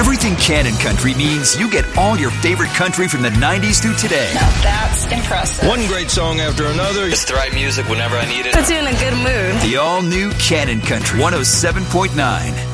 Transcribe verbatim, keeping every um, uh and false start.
Everything Cannon Country means you get all your favorite country from the nineties through today. Now that's impressive. One great song after another. It's the right music whenever I need it. Puts you in a good mood. The all-new Cannon Country one oh seven point nine.